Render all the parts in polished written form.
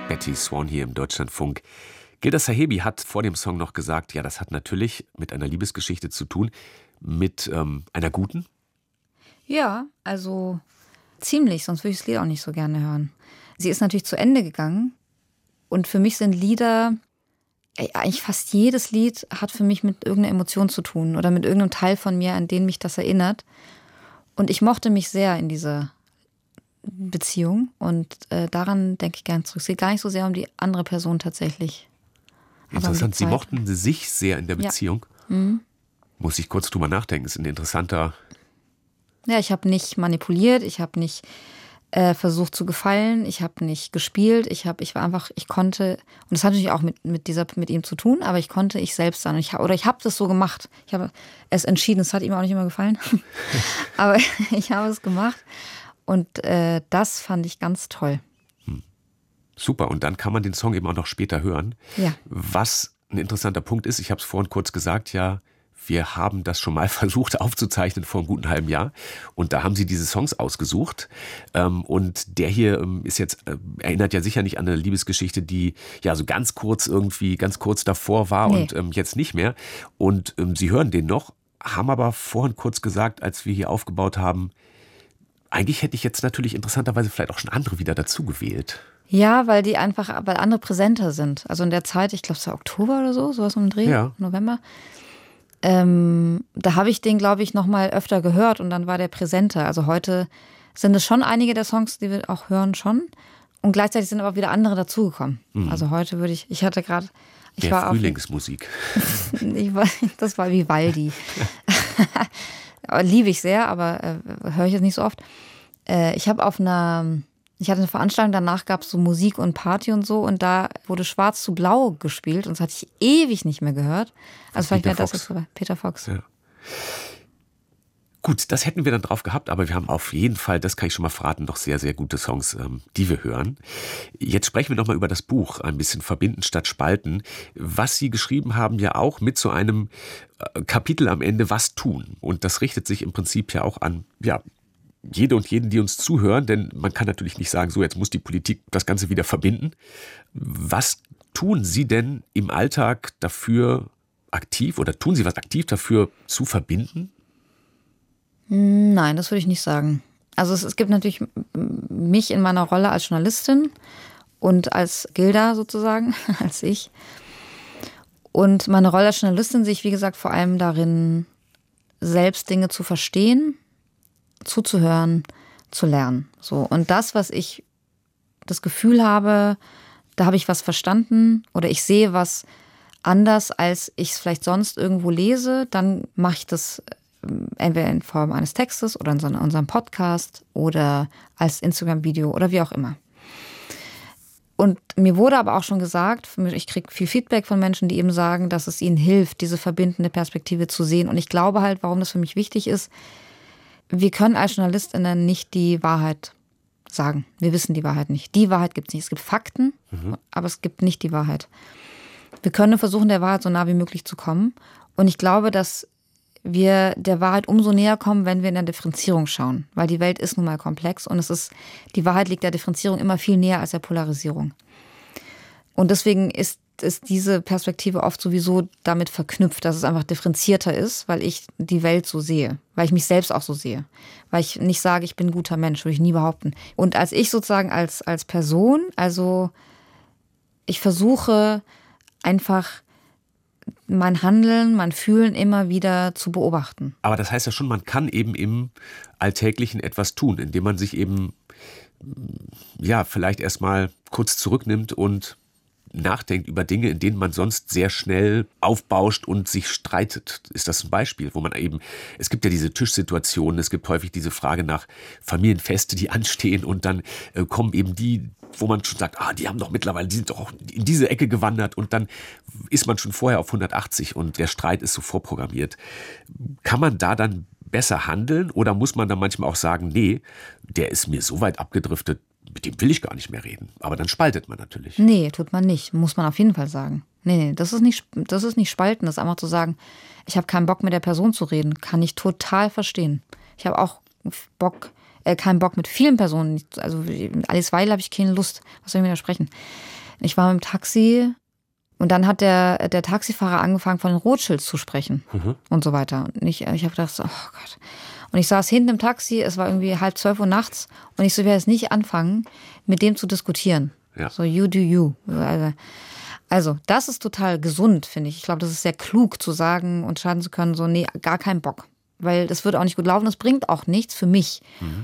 Betty Swan hier im Deutschlandfunk. Gilda Sahebi hat vor dem Song noch gesagt, ja, das hat natürlich mit einer Liebesgeschichte zu tun, mit einer guten. Ja, also ziemlich, sonst würde ich das Lied auch nicht so gerne hören. Sie ist natürlich zu Ende gegangen und für mich sind Lieder, eigentlich fast jedes Lied hat für mich mit irgendeiner Emotion zu tun oder mit irgendeinem Teil von mir, an den mich das erinnert. Und ich mochte mich sehr in dieser Beziehung und daran denke ich gern zurück. Es geht gar nicht so sehr um die andere Person tatsächlich. Interessant, Sie mochten sich sehr in der Beziehung. Ja. Mhm. Muss ich kurz drüber nachdenken, ist ein interessanter... Ja, ich habe nicht manipuliert, ich habe nicht versucht zu gefallen, ich habe nicht gespielt, ich konnte, und das hat natürlich auch mit ihm zu tun, aber ich konnte ich selbst sein. Ich habe das so gemacht. Ich habe es entschieden, es hat ihm auch nicht immer gefallen, aber ich habe es gemacht und das fand ich ganz toll. Super, und dann kann man den Song eben auch noch später hören. Ja. Was ein interessanter Punkt ist, ich habe es vorhin kurz gesagt, ja, wir haben das schon mal versucht aufzuzeichnen vor einem guten halben Jahr und da haben Sie diese Songs ausgesucht und der hier ist jetzt, erinnert ja sicher nicht an eine Liebesgeschichte, die ja so ganz kurz davor war und jetzt nicht mehr und Sie hören den noch, haben aber vorhin kurz gesagt, als wir hier aufgebaut haben, eigentlich hätte ich jetzt natürlich interessanterweise vielleicht auch schon andere wieder dazu gewählt. Ja, weil andere präsenter sind. Also in der Zeit, ich glaube es war Oktober oder so, sowas um den Dreh, ja. November. Da habe ich den, glaube ich, noch mal öfter gehört und dann war der präsenter. Also heute sind es schon einige der Songs, die wir auch hören schon. Und gleichzeitig sind aber auch wieder andere dazugekommen. Mhm. Also heute ich hatte gerade... Frühlingsmusik. Das war Vivaldi. Liebe ich sehr, aber höre ich jetzt nicht so oft. Ich hatte eine Veranstaltung, danach gab es so Musik und Party und so und da wurde Schwarz zu Blau gespielt und das hatte ich ewig nicht mehr gehört. Also vielleicht wäre das jetzt so Peter Fox. Ja. Gut, das hätten wir dann drauf gehabt, aber wir haben auf jeden Fall, das kann ich schon mal verraten, noch sehr, sehr gute Songs, die wir hören. Jetzt sprechen wir nochmal über das Buch, ein bisschen Verbinden statt Spalten, was Sie geschrieben haben, ja auch mit so einem Kapitel am Ende, was tun. Und das richtet sich im Prinzip ja auch an, ja, jede und jeden, die uns zuhören, denn man kann natürlich nicht sagen, so jetzt muss die Politik das Ganze wieder verbinden. Was tun Sie denn im Alltag dafür aktiv oder tun Sie was aktiv dafür zu verbinden? Nein, das würde ich nicht sagen. Also es gibt natürlich mich in meiner Rolle als Journalistin und als Gilda sozusagen, als ich. Und meine Rolle als Journalistin sehe ich, wie gesagt, vor allem darin, selbst Dinge zu verstehen, zuzuhören, zu lernen. So. Und das, was ich das Gefühl habe, da habe ich was verstanden oder ich sehe was anders, als ich es vielleicht sonst irgendwo lese, dann mache ich das entweder in Form eines Textes oder in unserem Podcast oder als Instagram-Video oder wie auch immer. Und mir wurde aber auch schon gesagt, ich kriege viel Feedback von Menschen, die eben sagen, dass es ihnen hilft, diese verbindende Perspektive zu sehen. Und ich glaube halt, warum das für mich wichtig ist, wir können als JournalistInnen nicht die Wahrheit sagen. Wir wissen die Wahrheit nicht. Die Wahrheit gibt es nicht. Es gibt Fakten, aber es gibt nicht die Wahrheit. Wir können versuchen, der Wahrheit so nah wie möglich zu kommen. Und ich glaube, dass wir der Wahrheit umso näher kommen, wenn wir in der Differenzierung schauen. Weil die Welt ist nun mal komplex und die Wahrheit liegt der Differenzierung immer viel näher als der Polarisierung. Und deswegen ist diese Perspektive oft sowieso damit verknüpft, dass es einfach differenzierter ist, weil ich die Welt so sehe, weil ich mich selbst auch so sehe, weil ich nicht sage, ich bin ein guter Mensch, würde ich nie behaupten. Und als ich sozusagen als Person, also ich versuche einfach mein Handeln, mein Fühlen immer wieder zu beobachten. Aber das heißt ja schon, man kann eben im Alltäglichen etwas tun, indem man sich eben ja vielleicht erstmal kurz zurücknimmt und nachdenkt über Dinge, in denen man sonst sehr schnell aufbauscht und sich streitet. Ist das ein Beispiel, wo man eben, es gibt ja diese Tischsituationen, es gibt häufig diese Frage nach Familienfeste, die anstehen und dann kommen eben die, wo man schon sagt, die haben doch mittlerweile, die sind doch auch in diese Ecke gewandert und dann ist man schon vorher auf 180 und der Streit ist so vorprogrammiert. Kann man da dann besser handeln oder muss man dann manchmal auch sagen, nee, der ist mir so weit abgedriftet, mit dem will ich gar nicht mehr reden. Aber dann spaltet man natürlich. Nee, tut man nicht. Muss man auf jeden Fall sagen. Nee, das ist nicht spalten. Das ist einfach zu sagen, ich habe keinen Bock mit der Person zu reden. Kann ich total verstehen. Ich habe auch keinen Bock mit vielen Personen. Also mit Alice Weidel habe ich keine Lust. Was soll ich mit der sprechen? Ich war im Taxi und dann hat der Taxifahrer angefangen, von den Rothschilds zu sprechen und so weiter. Und ich habe gedacht, so, oh Gott. Und ich saß hinten im Taxi, es war irgendwie 11:30 Uhr nachts und ich so, werde jetzt nicht anfangen, mit dem zu diskutieren. Ja. So, you do you. Also, das ist total gesund, finde ich. Ich glaube, das ist sehr klug zu sagen und entscheiden zu können, so, nee, gar keinen Bock. Weil das würde auch nicht gut laufen, das bringt auch nichts für mich.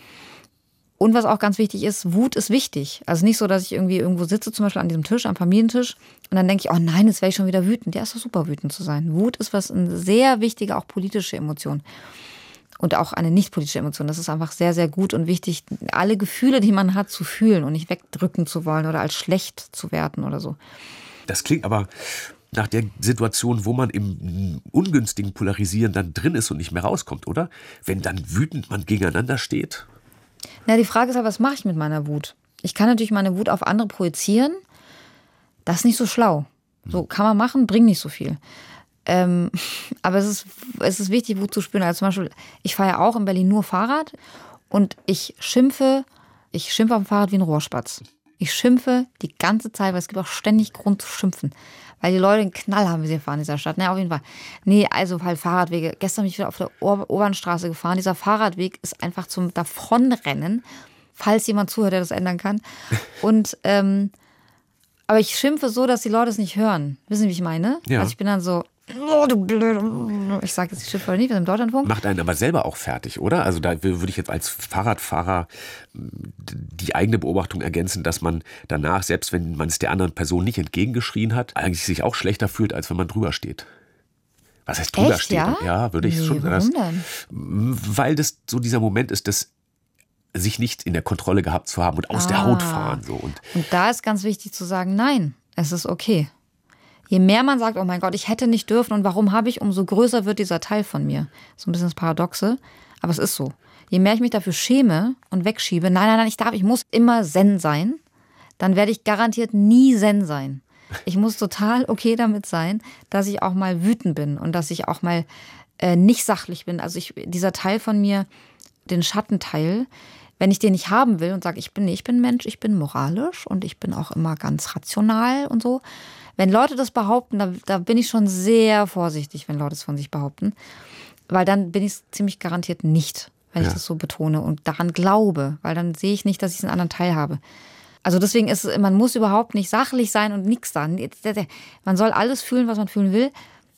Und was auch ganz wichtig ist, Wut ist wichtig. Also nicht so, dass ich irgendwie irgendwo sitze, zum Beispiel an diesem Tisch, am Familientisch, und dann denke ich, oh nein, jetzt wäre ich schon wieder wütend. Ja, ist doch super, wütend zu sein. Wut ist eine sehr wichtige, auch politische Emotion. Und auch eine nicht politische Emotion. Das ist einfach sehr, sehr gut und wichtig, alle Gefühle, die man hat, zu fühlen und nicht wegdrücken zu wollen oder als schlecht zu werten oder so. Das klingt aber nach der Situation, wo man im ungünstigen Polarisieren dann drin ist und nicht mehr rauskommt, oder? Wenn dann wütend man gegeneinander steht. Na, die Frage ist aber, was mache ich mit meiner Wut? Ich kann natürlich meine Wut auf andere projizieren. Das ist nicht so schlau. So kann man machen, bringt nicht so viel. Aber es ist wichtig, Wut zu spüren. Also zum Beispiel, ich fahre ja auch in Berlin nur Fahrrad und ich schimpfe auf dem Fahrrad wie ein Rohrspatz. Ich schimpfe die ganze Zeit, weil es gibt auch ständig Grund zu schimpfen. Weil die Leute einen Knall haben, wie sie fahren in dieser Stadt. Na, auf jeden Fall. Nee, also halt Fahrradwege. Gestern bin ich wieder auf der Obernstraße gefahren. Dieser Fahrradweg ist einfach zum Davonrennen, falls jemand zuhört, der das ändern kann. Und, aber ich schimpfe so, dass die Leute es nicht hören. Wissen Sie, wie ich meine? Ja. Also ich bin dann so, oh, du blöd. Ich sage jetzt, ich schimpfe nicht, wir sind im Deutschlandfunk. Macht einen aber selber auch fertig, oder? Also da würde ich jetzt als Fahrradfahrer die eigene Beobachtung ergänzen, dass man danach, selbst wenn man es der anderen Person nicht entgegengeschrien hat, eigentlich sich auch schlechter fühlt, als wenn man drüber steht. Was heißt drüber Echt, steht? ja? Ja, würde ich Nee, schon. warum denn? Weil das so dieser Moment ist, das sich nicht in der Kontrolle gehabt zu haben und aus der Haut fahren. So. Und da ist ganz wichtig zu sagen, nein, es ist okay. Je mehr man sagt, oh mein Gott, ich hätte nicht dürfen und warum habe ich, umso größer wird dieser Teil von mir. So ein bisschen das Paradoxe, aber es ist so. Je mehr ich mich dafür schäme und wegschiebe, nein, ich muss immer Zen sein, dann werde ich garantiert nie Zen sein. Ich muss total okay damit sein, dass ich auch mal wütend bin und dass ich auch mal nicht sachlich bin. Also dieser Teil von mir, den Schattenteil, wenn ich den nicht haben will und sage, ich bin Mensch, ich bin moralisch und ich bin auch immer ganz rational und so. Wenn Leute das behaupten, da bin ich schon sehr vorsichtig, wenn Leute es von sich behaupten. Weil dann bin ich es ziemlich garantiert nicht, wenn ich das so betone und daran glaube. Weil dann sehe ich nicht, dass ich einen anderen Teil habe. Also deswegen ist es, man muss überhaupt nicht sachlich sein und nichts sagen. Man soll alles fühlen, was man fühlen will.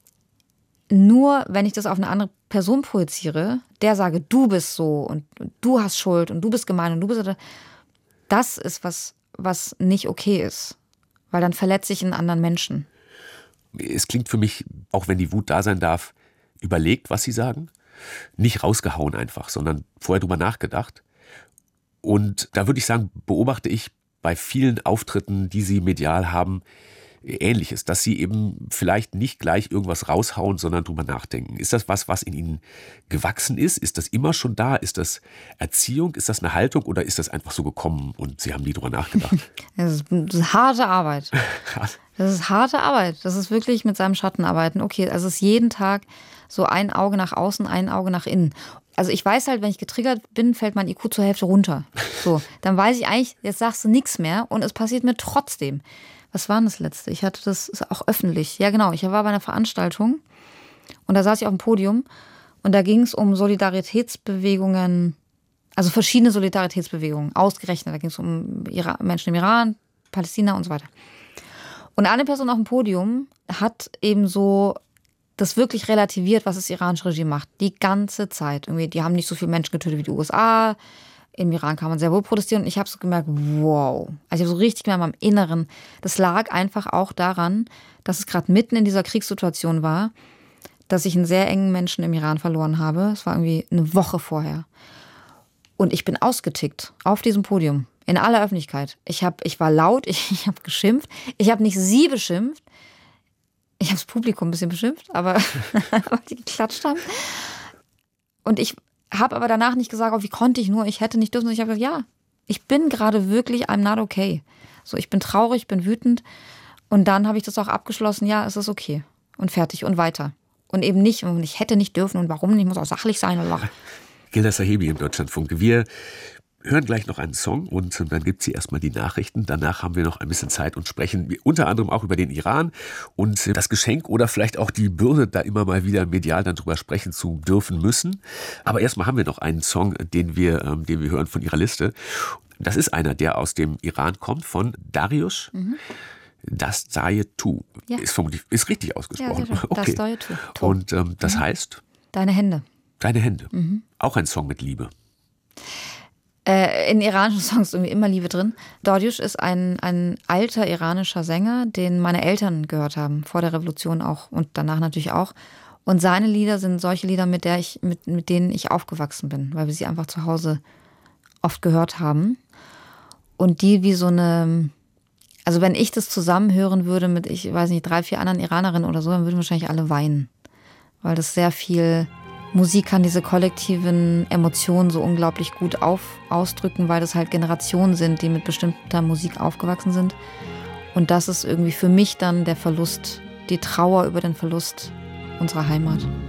Nur wenn ich das auf eine andere Person projiziere, der sage, du bist so und du hast Schuld und du bist gemein und du bist... Das ist was nicht okay ist. Weil dann verletze ich einen anderen Menschen. es klingt für mich, auch wenn die Wut da sein darf, überlegt, was sie sagen. Nicht rausgehauen einfach, sondern vorher drüber nachgedacht. Und da würde ich sagen, beobachte ich bei vielen Auftritten, die sie medial haben, Ähnliches, dass sie eben vielleicht nicht gleich irgendwas raushauen, sondern drüber nachdenken. Ist das was in ihnen gewachsen ist? Ist das immer schon da? Ist das Erziehung? Ist das eine Haltung oder ist das einfach so gekommen und sie haben nie drüber nachgedacht? Das ist harte Arbeit. Das ist harte Arbeit. Das ist wirklich mit seinem Schatten arbeiten. Okay, also es ist jeden Tag so ein Auge nach außen, ein Auge nach innen. Also ich weiß halt, wenn ich getriggert bin, fällt mein IQ zur Hälfte runter. So, dann weiß ich eigentlich, jetzt sagst du nichts mehr und es passiert mir trotzdem. Was war denn das Letzte? Ich hatte das auch öffentlich. Ja, genau. Ich war bei einer Veranstaltung und da saß ich auf dem Podium und da ging es um Solidaritätsbewegungen, also verschiedene Solidaritätsbewegungen, ausgerechnet. Da ging es um Menschen im Iran, Palästina und so weiter. Und eine Person auf dem Podium hat eben so das wirklich relativiert, was das iranische Regime macht. Die ganze Zeit. Irgendwie, die haben nicht so viele Menschen getötet wie die USA. Im Iran kann man sehr wohl protestieren. Und ich habe so gemerkt, wow. Also ich habe so richtig gemerkt, in meinem Inneren, das lag einfach auch daran, dass es gerade mitten in dieser Kriegssituation war, dass ich einen sehr engen Menschen im Iran verloren habe. Es war irgendwie eine Woche vorher. Und ich bin ausgetickt auf diesem Podium, in aller Öffentlichkeit. Ich war laut, ich habe geschimpft. Ich habe nicht sie beschimpft. Ich habe das Publikum ein bisschen beschimpft, aber weil die geklatscht haben. Und ich habe aber danach nicht gesagt, oh, wie konnte ich nur, ich hätte nicht dürfen. Ich habe gesagt, ja, ich bin gerade wirklich, I'm not okay. So, ich bin traurig, ich bin wütend. Und dann habe ich das auch abgeschlossen, ja, es ist okay. Und fertig und weiter. Und eben nicht, und ich hätte nicht dürfen und warum nicht, ich muss auch sachlich sein. Gilda Sahibi im Deutschlandfunk. Wir hören gleich noch einen Song und dann gibt es hier erstmal die Nachrichten. Danach haben wir noch ein bisschen Zeit und sprechen unter anderem auch über den Iran und das Geschenk oder vielleicht auch die Bürde, da immer mal wieder medial dann drüber sprechen zu dürfen müssen. Aber erstmal haben wir noch einen Song, den wir hören von ihrer Liste. Das ist einer, der aus dem Iran kommt, von Dariush. Dastojew. Ja. Ist richtig ausgesprochen. Ja, okay. Dastojew. Und das heißt? Deine Hände. Deine Hände. Auch ein Song mit Liebe. In iranischen Songs ist irgendwie immer Liebe drin. Dariush ist ein alter iranischer Sänger, den meine Eltern gehört haben, vor der Revolution auch und danach natürlich auch. Und seine Lieder sind solche Lieder, mit denen ich aufgewachsen bin, weil wir sie einfach zu Hause oft gehört haben. Und die wie so eine, also wenn ich das zusammenhören würde mit, ich weiß nicht, 3, 4 anderen Iranerinnen oder so, dann würden wahrscheinlich alle weinen. Weil das sehr viel, Musik kann diese kollektiven Emotionen so unglaublich gut ausdrücken, weil das halt Generationen sind, die mit bestimmter Musik aufgewachsen sind. Und das ist irgendwie für mich dann der Verlust, die Trauer über den Verlust unserer Heimat.